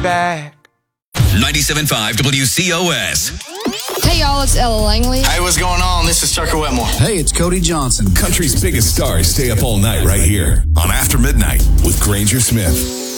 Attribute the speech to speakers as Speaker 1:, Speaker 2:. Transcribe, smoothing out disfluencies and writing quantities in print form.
Speaker 1: back.
Speaker 2: 97.5 WCOS.
Speaker 3: Hey, y'all, it's Ella Langley.
Speaker 4: Hey, what's going on? This is Tucker Wetmore.
Speaker 5: Hey, it's Cody Johnson.
Speaker 6: Country's biggest stars stay up all night right here on After Midnight with Granger Smith.